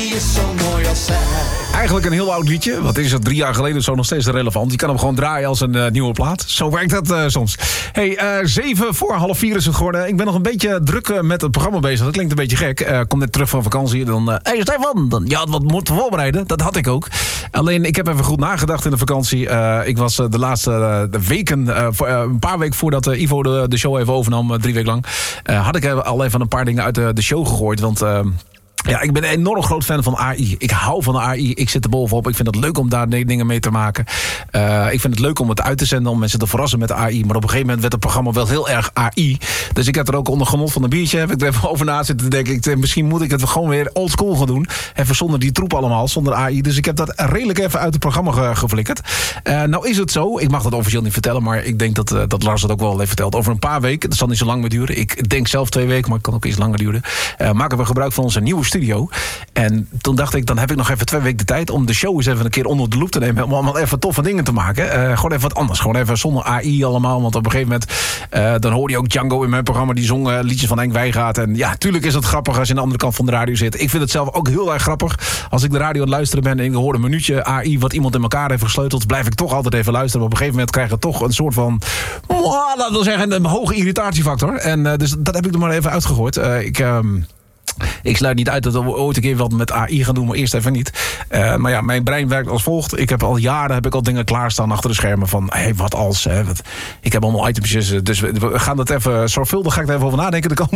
is zo mooi als zij. Eigenlijk een heel oud liedje. Wat is het? 3 jaar geleden zo nog steeds relevant. Je kan hem gewoon draaien als een nieuwe plaat. Zo werkt dat soms. Hey, 3:07 is het geworden. Ik ben nog een beetje druk met het programma bezig. Dat klinkt een beetje gek. Kom net terug van vakantie. Dan, hey Stefan, je had wat moeten voorbereiden. Dat had ik ook. Alleen, ik heb even goed nagedacht in de vakantie. Ik was de laatste weken, een paar weken voordat Ivo de show even overnam, 3 weken lang, had ik al even een paar dingen uit de show gegooid. Want ja, ik ben een enorm groot fan van AI. Ik hou van de AI. Ik zit er bovenop. Ik vind het leuk om daar dingen mee te maken. Ik vind het leuk om het uit te zenden, om mensen te verrassen met AI. Maar op een gegeven moment werd het programma wel heel erg AI. Dus ik heb er ook onder genot van een biertje. Heb ik er even over na zitten te denken. Misschien moet ik het gewoon weer old school gaan doen. Even zonder die troep allemaal, zonder AI. Dus ik heb dat redelijk even uit het programma geflikkerd. Nou is het zo. Ik mag dat officieel niet vertellen. Maar ik denk dat Lars dat ook wel heeft verteld. Over een paar weken. Dat zal niet zo lang meer duren. Ik denk zelf 2 weken. Maar het kan ook iets langer duren. Maken we gebruik van onze nieuwe studio. En toen dacht ik, dan heb ik nog even 2 weken de tijd om de show eens even een keer onder de loep te nemen. Om allemaal even toffe dingen te maken. Gewoon even wat anders. Gewoon even zonder AI allemaal. Want op een gegeven moment, dan hoorde je ook Django in mijn programma. Die zong liedjes van Henk Wijngaard. En ja, tuurlijk is het grappig als je aan de andere kant van de radio zit. Ik vind het zelf ook heel erg grappig. Als ik de radio aan het luisteren ben en ik hoor een minuutje AI wat iemand in elkaar heeft gesleuteld, blijf ik toch altijd even luisteren. Maar op een gegeven moment krijg je toch een soort van, laten we zeggen, een hoge irritatiefactor. En dus dat heb ik er maar even uitgegooid. Ik sluit niet uit dat we ooit een keer wat met AI gaan doen, maar eerst even niet. Maar ja, mijn brein werkt als volgt. Ik heb al jaren dingen klaarstaan achter de schermen van, hey, wat als? Ik heb allemaal itemsjes, dus we gaan dat even zorgvuldig, ga ik er even over nadenken de komende